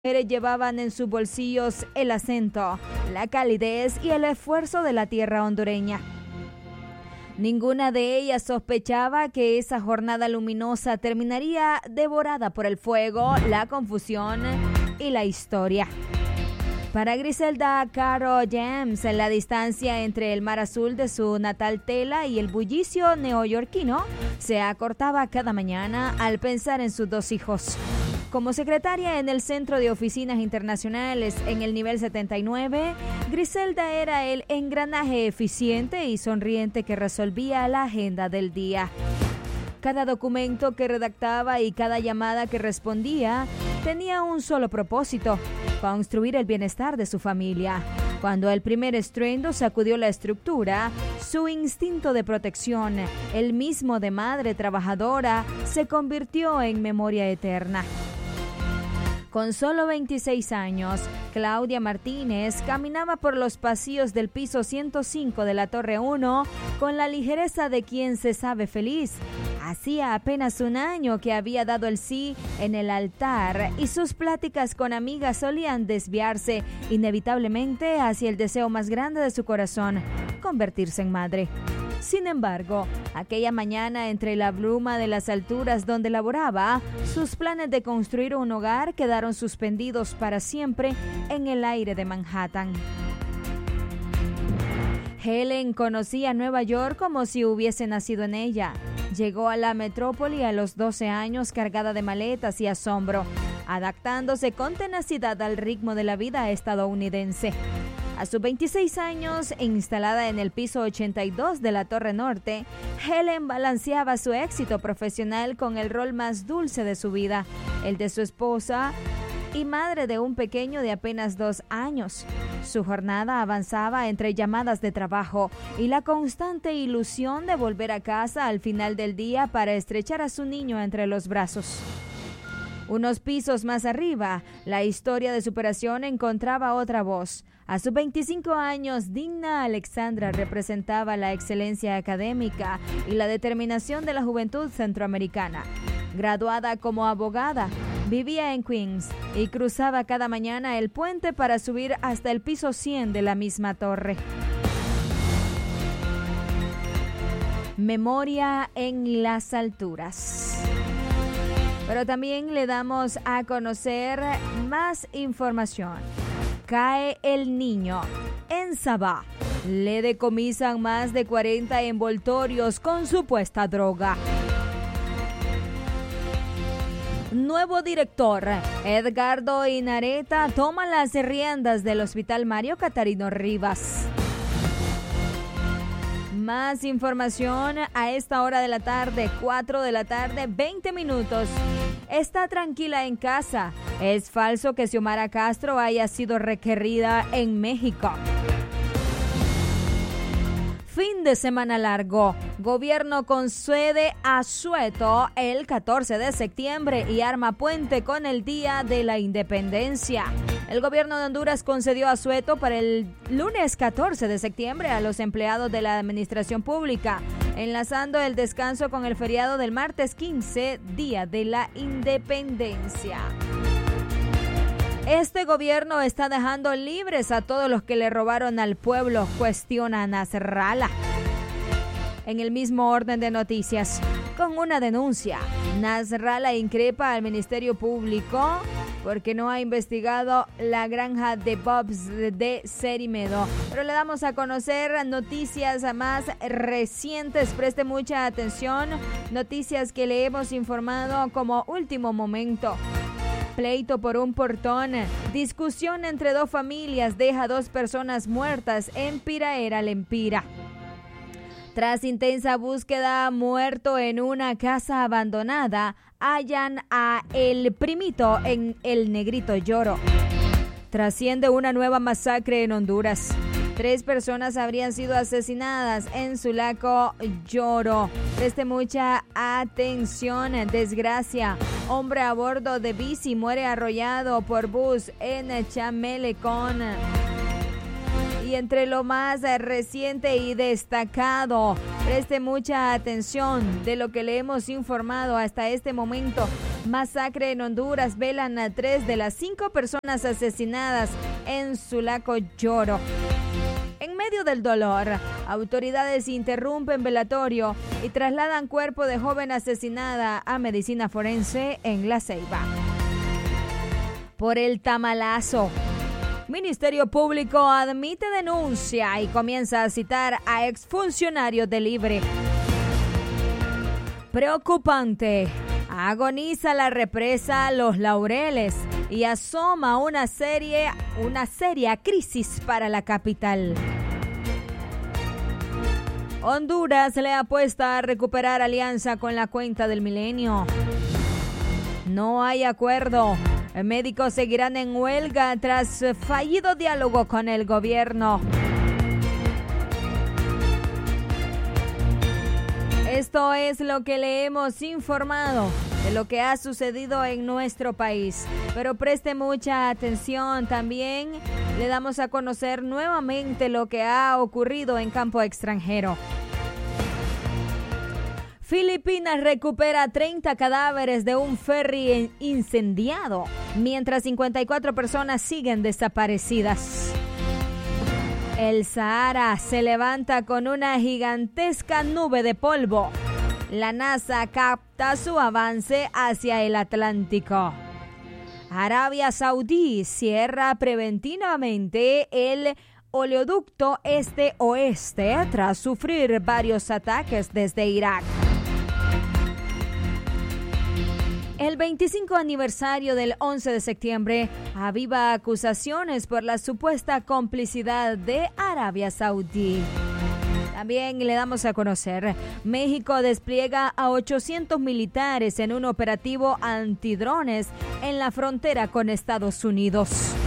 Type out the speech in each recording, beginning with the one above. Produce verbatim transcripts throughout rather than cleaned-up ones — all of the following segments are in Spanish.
mujeres llevaban en sus bolsillos el acento, la calidez y el esfuerzo de la tierra hondureña. Ninguna de ellas sospechaba que esa jornada luminosa terminaría devorada por el fuego, la confusión y la historia. Para Griselda Caro James, la distancia entre el mar azul de su natal Tela y el bullicio neoyorquino se acortaba cada mañana al pensar en sus dos hijos. Como secretaria en el Centro de Oficinas Internacionales en el nivel setenta y nueve, Griselda era el engranaje eficiente y sonriente que resolvía la agenda del día. Cada documento que redactaba y cada llamada que respondía tenía un solo propósito: construir el bienestar de su familia. Cuando el primer estruendo sacudió la estructura, su instinto de protección, el mismo de madre trabajadora, se convirtió en memoria eterna. Con solo veintiséis años, Claudia Martínez caminaba por los pasillos del piso ciento cinco de la Torre uno con la ligereza de quien se sabe feliz. Hacía apenas un año que había dado el sí en el altar y sus pláticas con amigas solían desviarse inevitablemente hacia el deseo más grande de su corazón: convertirse en madre. Sin embargo, aquella mañana, entre la bruma de las alturas donde laboraba, sus planes de construir un hogar quedaron suspendidos para siempre en el aire de Manhattan. Helen conocía Nueva York como si hubiese nacido en ella. Llegó a la metrópoli a los doce años cargada de maletas y asombro, adaptándose con tenacidad al ritmo de la vida estadounidense. A sus veintiséis años, instalada en el piso ochenta y dos de la Torre Norte, Helen balanceaba su éxito profesional con el rol más dulce de su vida, el de su esposa y madre de un pequeño de apenas dos años. Su jornada avanzaba entre llamadas de trabajo y la constante ilusión de volver a casa al final del día para estrechar a su niño entre los brazos. Unos pisos más arriba, la historia de superación encontraba otra voz. A sus veinticinco años, Digna Alexandra representaba la excelencia académica y la determinación de la juventud centroamericana. Graduada como abogada, vivía en Queens y cruzaba cada mañana el puente para subir hasta el piso cien de la misma torre. Memoria en las alturas. Pero también le damos a conocer más información. Cae el niño. En Sabah le decomisan más de cuarenta envoltorios con supuesta droga. Nuevo director, Edgardo Inareta, toma las riendas del Hospital Mario Catarino Rivas. Más información a esta hora de la tarde, cuatro de la tarde, veinte minutos. Está tranquila en casa. Es falso que Xiomara Castro haya sido requerida en México. Fin de semana largo. Gobierno concede asueto el catorce de septiembre y arma puente con el Día de la Independencia. El gobierno de Honduras concedió asueto para el lunes catorce de septiembre a los empleados de la administración pública, enlazando el descanso con el feriado del martes quince, Día de la Independencia. Este gobierno está dejando libres a todos los que le robaron al pueblo, cuestiona Nasrallah. En el mismo orden de noticias, con una denuncia, Nasrallah increpa al Ministerio Público porque no ha investigado la granja de Bobs de Cerimedo. Pero le damos a conocer noticias más recientes. Preste mucha atención. Noticias que le hemos informado como último momento. Pleito por un portón. Discusión entre dos familias deja dos personas muertas en Piraera, Lempira. Tras intensa búsqueda, muerto en una casa abandonada, hallan a el primito en el Negrito Lloro. Trasciende una nueva masacre en Honduras. Tres personas habrían sido asesinadas en Sulaco Lloro. Preste mucha atención. Desgracia. Hombre a bordo de bici muere arrollado por bus en Chamelecón. Y entre lo más reciente y destacado, preste mucha atención de lo que le hemos informado hasta este momento. Masacre en Honduras. Velan a tres de las cinco personas asesinadas en Sulaco, Lloro. En medio del dolor, autoridades interrumpen velatorio y trasladan cuerpo de joven asesinada a medicina forense en La Ceiba. Por el tamalazo. Ministerio Público admite denuncia y comienza a citar a exfuncionarios de Libre. Preocupante. Agoniza la represa Los Laureles y asoma una serie, una seria crisis para la capital. Honduras le apuesta a recuperar alianza con la cuenta del milenio. No hay acuerdo. Médicos seguirán en huelga tras fallido diálogo con el gobierno. Esto es lo que le hemos informado de lo que ha sucedido en nuestro país. Pero preste mucha atención, también le damos a conocer nuevamente lo que ha ocurrido en campo extranjero. Filipinas recupera treinta cadáveres de un ferry incendiado, mientras cincuenta y cuatro personas siguen desaparecidas. El Sahara se levanta con una gigantesca nube de polvo. La NASA capta su avance hacia el Atlántico. Arabia Saudí cierra preventivamente el oleoducto este-oeste tras sufrir varios ataques desde Irak. El veinticinco aniversario del once de septiembre aviva acusaciones por la supuesta complicidad de Arabia Saudí. También le damos a conocer, México despliega a ochocientos militares en un operativo antidrones en la frontera con Estados Unidos.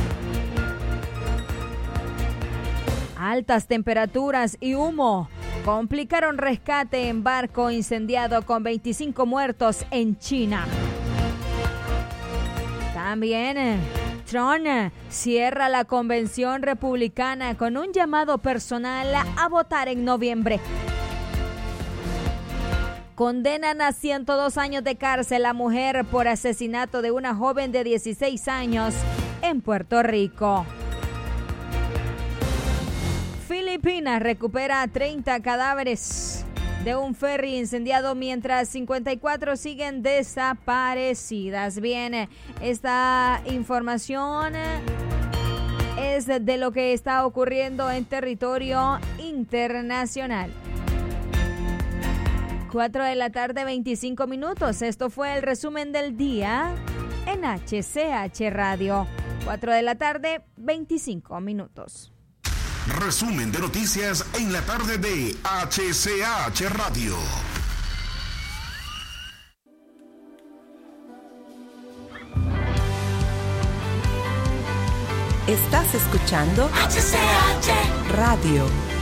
Altas temperaturas y humo complicaron rescate en barco incendiado con veinticinco muertos en China. También, Trump cierra la convención republicana con un llamado personal a votar en noviembre. Condenan a ciento dos años de cárcel a mujer por asesinato de una joven de dieciséis años en Puerto Rico. Filipinas recupera treinta cadáveres de un ferry incendiado mientras cincuenta y cuatro siguen desaparecidas. Bien, esta información es de lo que está ocurriendo en territorio internacional. cuatro de la tarde, veinticinco minutos. Esto fue el resumen del día en H C H Radio. cuatro de la tarde, veinticinco minutos. Resumen de noticias en la tarde de H C H Radio. Estás escuchando H C H Radio.